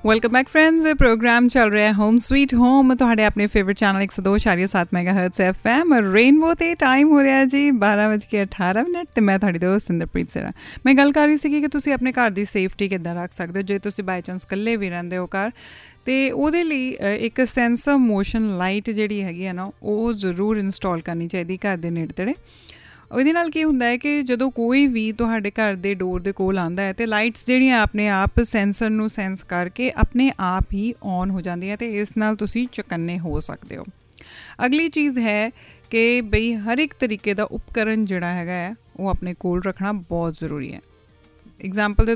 Welcome back friends. ਇਹ programme ਚੱਲ ਰਿਹਾ ਹੋਮ ਸਵੀਟ ਹੋਮ, ਤੁਹਾਡੇ ਆਪਣੇ ਫੇਵਰਿਟ ਚੈਨਲ 102.7 ਮੈਗਾਹਰਟਜ਼ FM ਰੇਨਬੋ 'ਤੇ। ਟਾਈਮ ਹੋ ਰਿਹਾ ਜੀ 12:18 ਅਤੇ ਮੈਂ ਤੁਹਾਡੀ ਦੋਸਤ ਇੰਦਰਪ੍ਰੀਤ ਸਿਰਾ। ਮੈਂ ਗੱਲ ਕਰ ਰਹੀ ਸੀਗੀ ਕਿ ਤੁਸੀਂ ਆਪਣੇ ਘਰ ਦੀ ਸੇਫਟੀ ਕਿੱਦਾਂ ਰੱਖ ਸਕਦੇ ਹੋ ਜੇ ਤੁਸੀਂ ਬਾਈ ਚਾਂਸ ਇਕੱਲੇ ਵੀ ਰਹਿੰਦੇ ਹੋ ਘਰ। ਅਤੇ ਉਹਦੇ ਲਈ ਇੱਕ ਸੈਂਸਰ ਮੋਸ਼ਨ ਲਾਈਟ ਜਿਹੜੀ ਹੈਗੀ ਆ ਨਾ, ਉਹ ਜ਼ਰੂਰ ਇੰਸਟਾਲ ਕਰਨੀ ਚਾਹੀਦੀ ਘਰ ਦੇ ਨੇੜੇ ਤੇੜੇ। ਉਹਦੇ ਨਾਲ ਕੀ ਹੁੰਦਾ ਹੈ ਕਿ ਜਦੋਂ ਕੋਈ ਵੀ ਤੁਹਾਡੇ ਘਰ ਦੇ ਡੋਰ ਦੇ ਕੋਲ ਆਉਂਦਾ ਹੈ ਅਤੇ ਲਾਈਟਸ ਜਿਹੜੀਆਂ ਆਪਣੇ ਆਪ ਸੈਂਸਰ ਨੂੰ ਸੈਂਸ ਕਰਕੇ ਆਪਣੇ ਆਪ ਹੀ ਔਨ ਹੋ ਜਾਂਦੀਆਂ ਅਤੇ ਇਸ ਨਾਲ ਤੁਸੀਂ ਚੁਕੰਨੇ ਹੋ ਸਕਦੇ ਹੋ। ਅਗਲੀ ਚੀਜ਼ ਹੈ ਕਿ ਬਈ ਹਰ ਇੱਕ ਤਰੀਕੇ ਦਾ ਉਪਕਰਨ ਜਿਹੜਾ ਹੈਗਾ ਹੈ ਉਹ ਆਪਣੇ ਕੋਲ ਰੱਖਣਾ ਬਹੁਤ ਜ਼ਰੂਰੀ ਹੈ। ਐਗਜ਼ਾਮਪਲ ਦੇ